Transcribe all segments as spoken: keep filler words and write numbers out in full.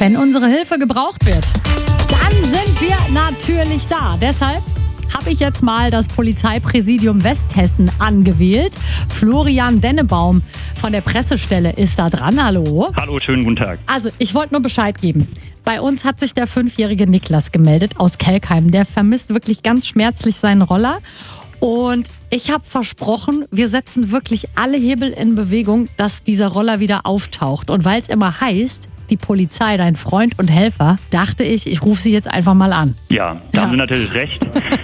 Wenn unsere Hilfe gebraucht wird, dann sind wir natürlich da. Deshalb habe ich jetzt mal das Polizeipräsidium Westhessen angewählt. Florian Dennebaum von der Pressestelle ist da dran. Hallo. Hallo, schönen guten Tag. Also, ich wollte nur Bescheid geben. Bei uns hat sich der fünfjährige Niklas gemeldet aus Kelkheim. Der vermisst wirklich ganz schmerzlich seinen Roller. Und ich habe versprochen, wir setzen wirklich alle Hebel in Bewegung, dass dieser Roller wieder auftaucht. Und weil es immer heißt, die Polizei, dein Freund und Helfer, dachte ich, ich rufe sie jetzt einfach mal an. Ja, da Ja. haben Sie natürlich recht.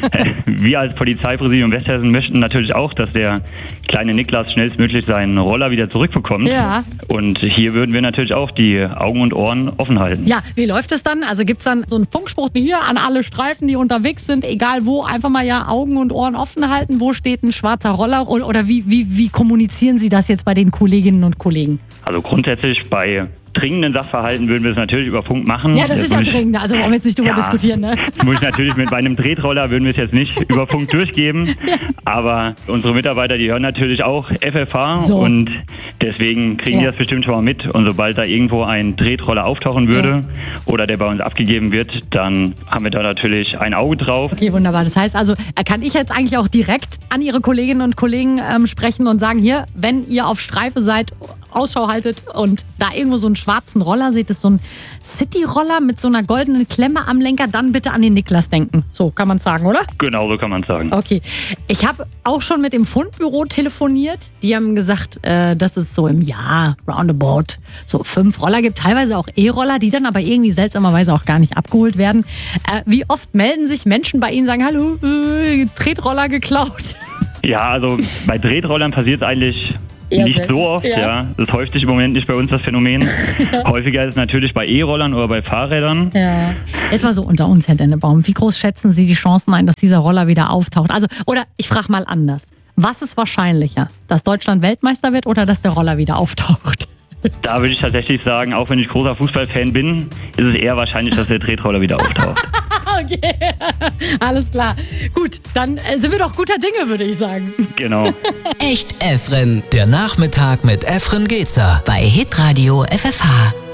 Wir als Polizeipräsidium Westhessen möchten natürlich auch, dass der kleine Niklas schnellstmöglich seinen Roller wieder zurückbekommt. Ja. Und hier würden wir natürlich auch die Augen und Ohren offen halten. Ja, wie läuft es dann? Also gibt es dann so einen Funkspruch hier an alle Streifen, die unterwegs sind, egal wo, einfach mal ja Augen und Ohren offen halten. Wo steht ein schwarzer Roller? Oder wie, wie, wie kommunizieren Sie das jetzt bei den Kolleginnen und Kollegen? Also grundsätzlich bei dringenden Sachverhalten würden wir es natürlich über Funk machen. Ja, das ist ja muss ich- dringend, also wollen wir jetzt nicht drüber Ja, diskutieren, ne? das muss ich natürlich mit meinem Tretroller würden wir es jetzt nicht über Funk durchgeben. Aber unsere Mitarbeiter, die hören natürlich auch F F H So. und deswegen kriegen Ja. die das bestimmt schon mal mit. Und sobald da irgendwo ein Tretroller auftauchen würde oder der bei uns abgegeben wird, dann haben wir da natürlich ein Auge drauf. Okay, wunderbar. Das heißt also, kann ich jetzt eigentlich auch direkt an Ihre Kolleginnen und Kollegen ähm, sprechen und sagen, hier, wenn ihr auf Streife seid, Ausschau haltet und da irgendwo so einen schwarzen Roller seht, ist so ein City-Roller mit so einer goldenen Klemme am Lenker, dann bitte an den Niklas denken. So kann man sagen, oder? Genau so kann man sagen. Okay. Ich habe auch schon mit dem Fundbüro telefoniert. Die haben gesagt, äh, dass es so im Jahr roundabout so fünf Roller gibt. Teilweise auch E-Roller, die dann aber irgendwie seltsamerweise auch gar nicht abgeholt werden. Äh, wie oft melden sich Menschen bei Ihnen und sagen, hallo, äh, Tretroller geklaut? Ja, also bei Tretrollern passiert es eigentlich Eher nicht selten. so oft. Ja. Ja. Das häuft sich im Moment nicht bei uns, das Phänomen. Häufiger ist es natürlich bei E-Rollern oder bei Fahrrädern. Ja. Jetzt mal so unter uns, Herr Dennebaum. Wie groß schätzen Sie die Chancen ein, dass dieser Roller wieder auftaucht? Also, oder ich frage mal anders. Was ist wahrscheinlicher? Dass Deutschland Weltmeister wird oder dass der Roller wieder auftaucht? Da würde ich tatsächlich sagen, auch wenn ich großer Fußballfan bin, ist es eher wahrscheinlich, dass der Tretroller wieder auftaucht. Okay, alles klar. Gut, dann äh, sind wir doch guter Dinge, würde ich sagen. Genau. Echt Efren Der Nachmittag mit Efren Gezer. bei Hitradio F F H.